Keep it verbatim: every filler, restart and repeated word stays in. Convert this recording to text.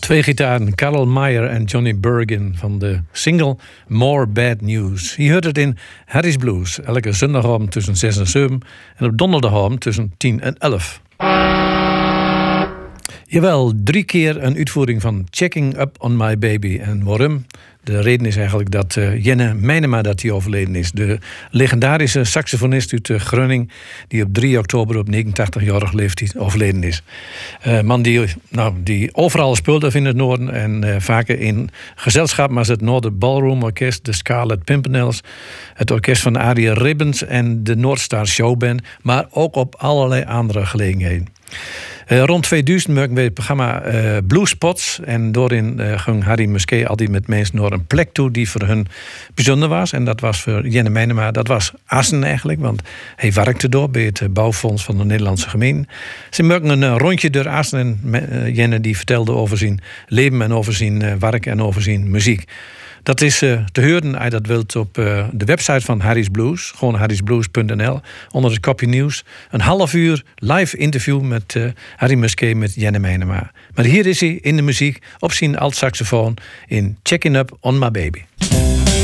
Twee gitaren, Carl Meyer en Johnny Bergen van de single More Bad News. Je hoort het in Harry's Blues, elke zondagavond tussen zes en zeven en op donderdagavond tussen tien en elf. Jawel, drie keer een uitvoering van Checking Up on My Baby. En waarom? De reden is eigenlijk dat uh, Jenne Meinema dat die overleden is. De legendarische saxofonist uit uh, Groningen, die op drie oktober op negenentachtigjarige leeftijd overleden is. Uh, man die, nou, die overal speelde in het noorden en uh, vaker in gezelschap als het Noorder Ballroom Orkest, de Scarlet Pimpernels, het orkest van Arie Ribbons en de Noordstar Showband, maar ook op allerlei andere gelegenheden. Uh, rond tweeduizend maken we het programma uh, Blue Spots. En daarin uh, ging Harry Musquet altijd met mensen naar een plek toe die voor hun bijzonder was. En dat was voor Jenne Meinema, dat was Assen eigenlijk. Want hij werkte door bij het bouwfonds van de Nederlandse gemeente. Ze maken een uh, rondje door Assen en uh, Jenne die vertelde over zijn leven en over zijn uh, werk en over zijn muziek. Dat is uh, te horen als je dat wilt op uh, de website van Harry's Blues. Gewoon harrysblues punt n l. Onder het kopje nieuws. Een half uur live interview met uh, Harry Musquet met Jenne Meinema. Maar hier is hij in de muziek op zijn alt-saxofoon in Checking Up on My Baby.